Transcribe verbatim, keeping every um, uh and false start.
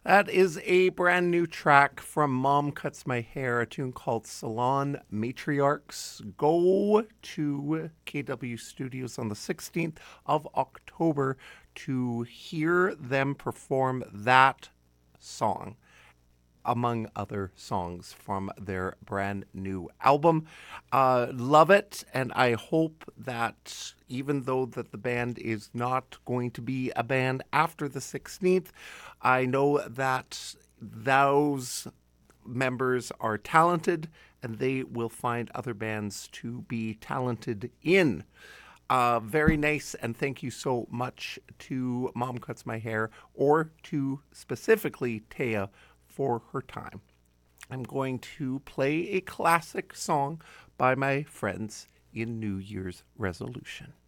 That is a brand new track from Mom Cuts My Hair, a tune called Salon Matriarchs. Go to K W Studios on the sixteenth of October to hear them perform that song, among other songs from their brand new album. Uh, love it, and I hope that even though that the band is not going to be a band after the sixteenth, I know that those members are talented and they will find other bands to be talented in. Uh, very nice, and thank you so much to Mom Cuts My Hair, or to specifically Taya, for her time. I'm going to play a classic song by my friends in New Year's resolution.